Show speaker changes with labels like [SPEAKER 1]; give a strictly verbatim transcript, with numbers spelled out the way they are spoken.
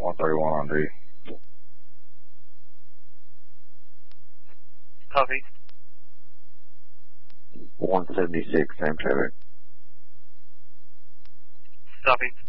[SPEAKER 1] one thirty-one on D.
[SPEAKER 2] Copy.
[SPEAKER 3] one seventy-six, same traffic.
[SPEAKER 2] Copy.